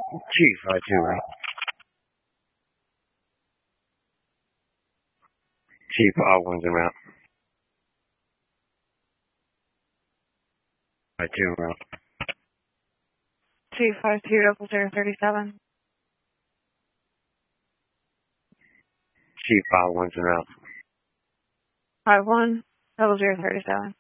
Chief, 5-2, right? Chief, all ones en route. 5-2, en route. Chief 52 037. Chief, all ones en route. 51 037.